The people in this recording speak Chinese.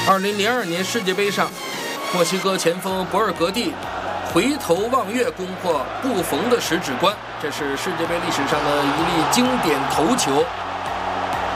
2002年世界杯上，墨西哥前锋博尔格蒂回头望月攻破布冯的十指关，这是世界杯历史上的一粒经典头球。